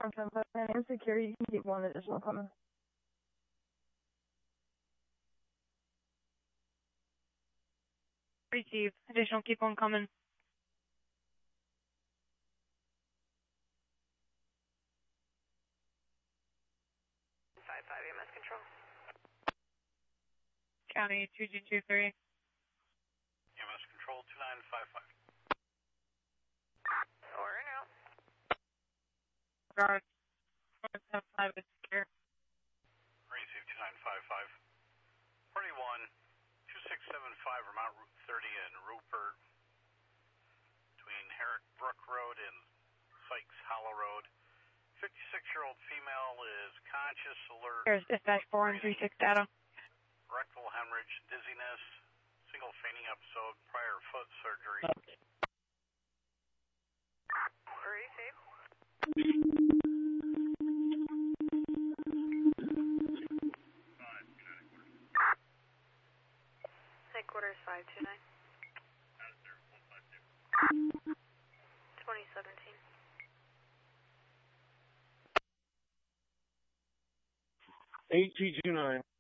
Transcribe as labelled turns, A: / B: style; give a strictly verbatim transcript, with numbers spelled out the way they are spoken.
A: ten five nine and security, you can keep one additional coming.
B: Receive. Additional, keep one coming.
C: five five, E M S control.
B: County two two two three.
D: E M S control two nine five five.
C: Over and out.
B: Guard. four seven five is secure.
D: Receive two nine five five. forty-one two six seven five Vermont Route thirty in Rupert between Herrick Brook Road and Sykes Hollow Road. fifty-six-year-old female is conscious, alert.
B: Here's dispatch four and three six data.
D: Rectal hemorrhage, dizziness, single fainting episode, prior foot surgery.
C: Receive. Headquarters five two nine. twenty seventeen.
E: eight two two nine.